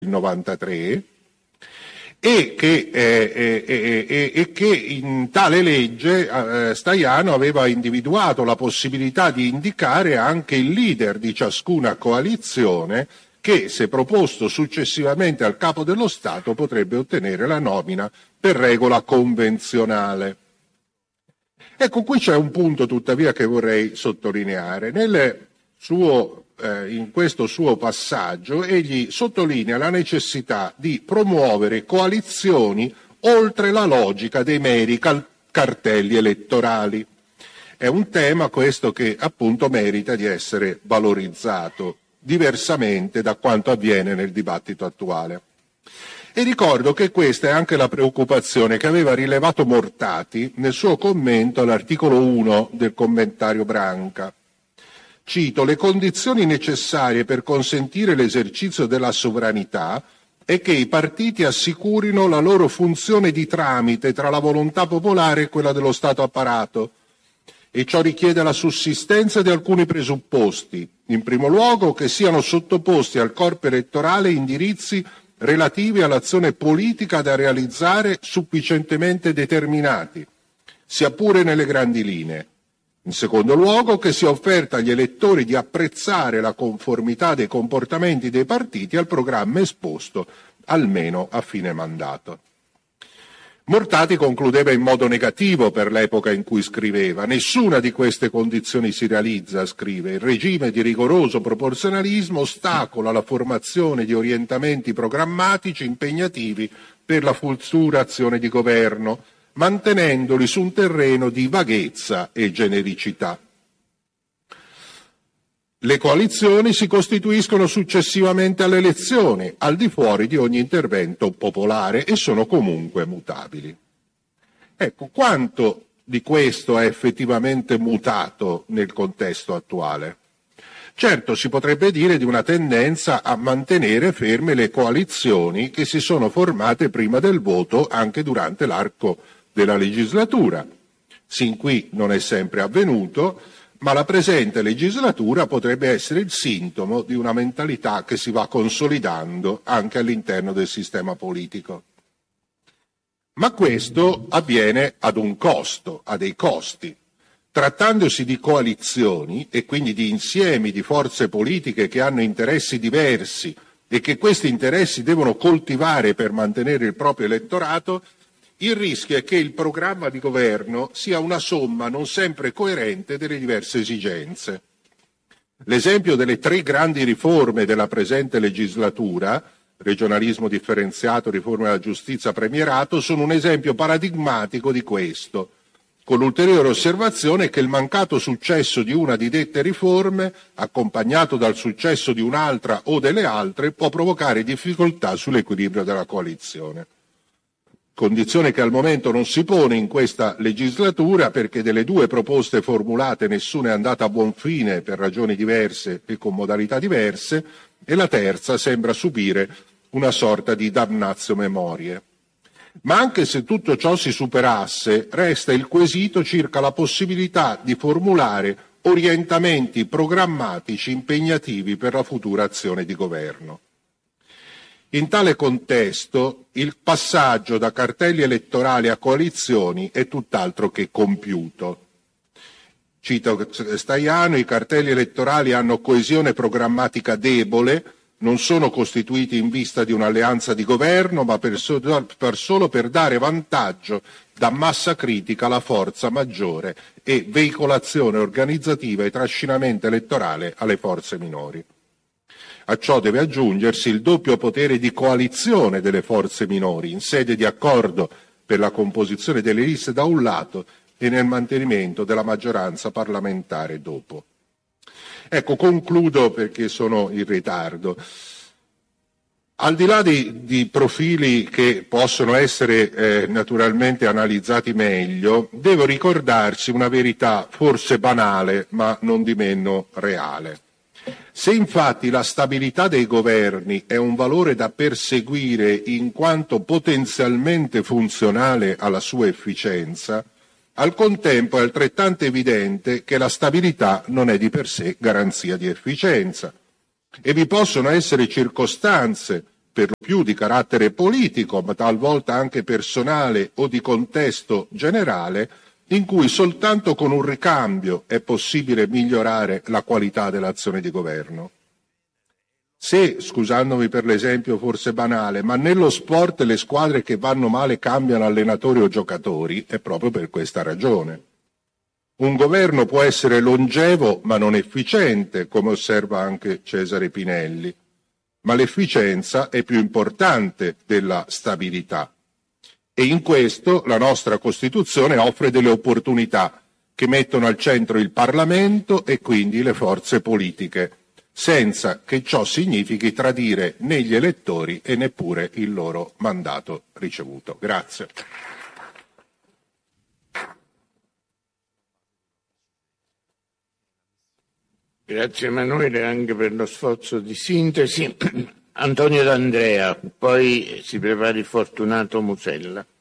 il 93, e che in tale legge Staiano aveva individuato la possibilità di indicare anche il leader di ciascuna coalizione che, se proposto successivamente al capo dello Stato, potrebbe ottenere la nomina per regola convenzionale. Ecco, qui c'è un punto tuttavia che vorrei sottolineare. In questo suo passaggio egli sottolinea la necessità di promuovere coalizioni oltre la logica dei meri cartelli elettorali. È un tema questo che appunto merita di essere valorizzato, diversamente da quanto avviene nel dibattito attuale. E ricordo che questa è anche la preoccupazione che aveva rilevato Mortati nel suo commento all'articolo 1 del commentario Branca. Cito: le condizioni necessarie per consentire l'esercizio della sovranità è che i partiti assicurino la loro funzione di tramite tra la volontà popolare e quella dello Stato apparato, e ciò richiede la sussistenza di alcuni presupposti. In primo luogo, che siano sottoposti al corpo elettorale indirizzi relativi all'azione politica da realizzare sufficientemente determinati, sia pure nelle grandi linee. In secondo luogo, che sia offerta agli elettori di apprezzare la conformità dei comportamenti dei partiti al programma esposto, almeno a fine mandato. Mortati concludeva in modo negativo per l'epoca in cui scriveva. Nessuna di queste condizioni si realizza, scrive. Il regime di rigoroso proporzionalismo ostacola la formazione di orientamenti programmatici impegnativi per la futura azione di governo, mantenendoli su un terreno di vaghezza e genericità. Le coalizioni si costituiscono successivamente alle elezioni, al di fuori di ogni intervento popolare, e sono comunque mutabili. Ecco, quanto di questo è effettivamente mutato nel contesto attuale? Certo, si potrebbe dire di una tendenza a mantenere ferme le coalizioni che si sono formate prima del voto anche durante l'arco della legislatura. Sin qui non è sempre avvenuto, ma la presente legislatura potrebbe essere il sintomo di una mentalità che si va consolidando anche all'interno del sistema politico. Ma questo avviene ad un costo, a dei costi. Trattandosi di coalizioni e quindi di insiemi di forze politiche che hanno interessi diversi e che questi interessi devono coltivare per mantenere il proprio elettorato, il rischio è che il programma di governo sia una somma non sempre coerente delle diverse esigenze. L'esempio delle 3 grandi riforme della presente legislatura, regionalismo differenziato, riforma della giustizia, premierato, sono un esempio paradigmatico di questo, con l'ulteriore osservazione che il mancato successo di una di dette riforme, accompagnato dal successo di un'altra o delle altre, può provocare difficoltà sull'equilibrio della coalizione. Condizione che al momento non si pone in questa legislatura, perché delle 2 proposte formulate nessuna è andata a buon fine per ragioni diverse e con modalità diverse, e la terza sembra subire una sorta di damnatio memoriae. Ma anche se tutto ciò si superasse, resta il quesito circa la possibilità di formulare orientamenti programmatici impegnativi per la futura azione di governo. In tale contesto, il passaggio da cartelli elettorali a coalizioni è tutt'altro che compiuto. Cito Staiano: i cartelli elettorali hanno coesione programmatica debole, non sono costituiti in vista di un'alleanza di governo, ma solo per dare vantaggio da massa critica alla forza maggiore e veicolazione organizzativa e trascinamento elettorale alle forze minori. A ciò deve aggiungersi il doppio potere di coalizione delle forze minori in sede di accordo per la composizione delle liste da un lato e nel mantenimento della maggioranza parlamentare dopo. Ecco, concludo perché sono in ritardo. Al di là di profili che possono essere naturalmente analizzati meglio, devo ricordarsi una verità forse banale ma non di meno reale. Se infatti la stabilità dei governi è un valore da perseguire in quanto potenzialmente funzionale alla sua efficienza, al contempo è altrettanto evidente che la stabilità non è di per sé garanzia di efficienza e vi possono essere circostanze per lo più di carattere politico, ma talvolta anche personale o di contesto generale, in cui soltanto con un ricambio è possibile migliorare la qualità dell'azione di governo. Se, scusandomi per l'esempio forse banale, ma nello sport le squadre che vanno male cambiano allenatori o giocatori, è proprio per questa ragione. Un governo può essere longevo ma non efficiente, come osserva anche Cesare Pinelli, ma l'efficienza è più importante della stabilità. E in questo la nostra Costituzione offre delle opportunità che mettono al centro il Parlamento e quindi le forze politiche, senza che ciò significhi tradire né gli elettori e neppure il loro mandato ricevuto. Grazie. Grazie Emanuele anche per lo sforzo di sintesi. Antonio D'Andrea, poi si prepari Fortunato Musella.